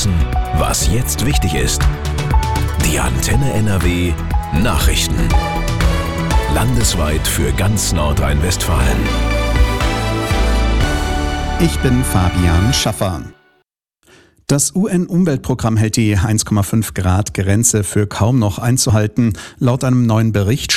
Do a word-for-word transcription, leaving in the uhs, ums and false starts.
wissen, was jetzt wichtig ist. Die Antenne N R W Nachrichten. Landesweit für ganz Nordrhein-Westfalen. Ich bin Fabian Schaffer. Das U N-Umweltprogramm hält die eins Komma fünf Grad Grenze für kaum noch einzuhalten. Laut einem neuen Bericht